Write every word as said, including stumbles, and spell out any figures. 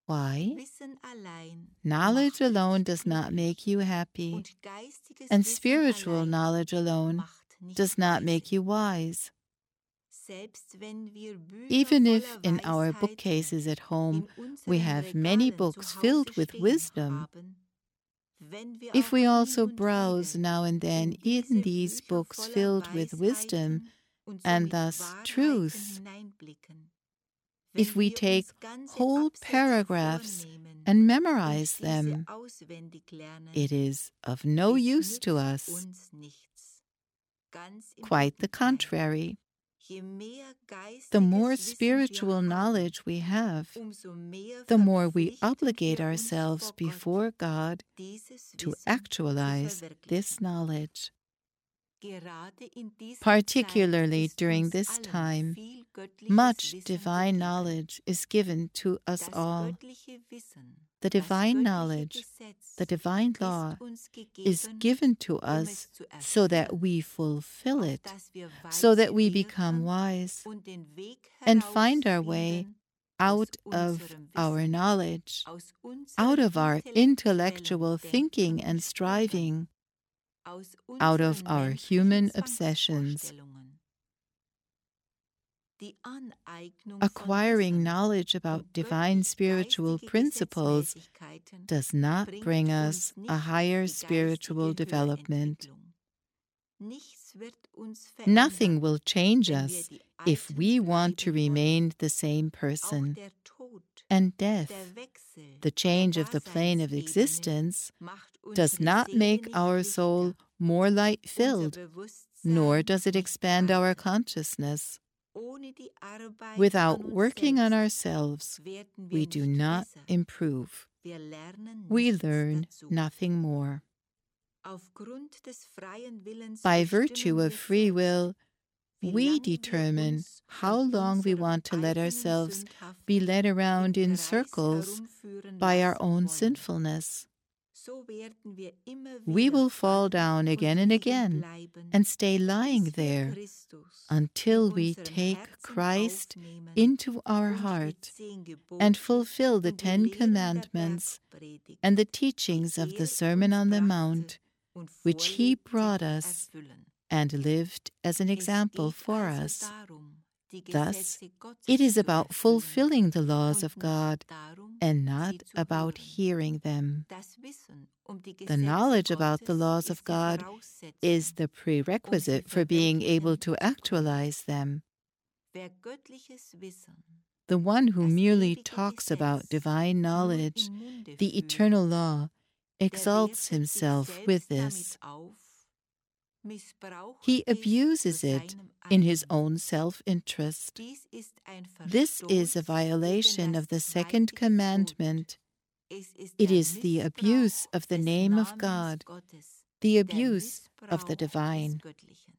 Why? Knowledge alone does not make you happy, and spiritual knowledge alone does not make you wise. Even if in our bookcases at home we have many books filled with wisdom, if we also browse now and then in these books filled with wisdom and thus truth, if we take whole paragraphs and memorize them, it is of no use to us. Quite the contrary. The more spiritual knowledge we have, the more we obligate ourselves before God to actualize this knowledge. Particularly during this time, much divine knowledge is given to us all. The divine knowledge, the divine law, is given to us so that we fulfill it, so that we become wise and find our way out of our knowledge, out of our intellectual thinking and striving, out of our human obsessions. Acquiring knowledge about divine spiritual principles does not bring us a higher spiritual development. Nothing will change us if we want to remain the same person. And death, the change of the plane of existence, does not make our soul more light-filled, nor does it expand our consciousness. Without working on ourselves, we do not improve. We learn nothing more. By virtue of free will, we determine how long we want to let ourselves be led around in circles by our own sinfulness. We will fall down again and again and stay lying there until we take Christ into our heart and fulfill the Ten Commandments and the teachings of the Sermon on the Mount, which He brought us and lived as an example for us. Thus, it is about fulfilling the laws of God and not about hearing them. The knowledge about the laws of God is the prerequisite for being able to actualize them. The one who merely talks about divine knowledge, the eternal law, exalts himself with this. He abuses it in his own self-interest. This is a violation of the second commandment. It is the abuse of the name of God, the abuse of the divine.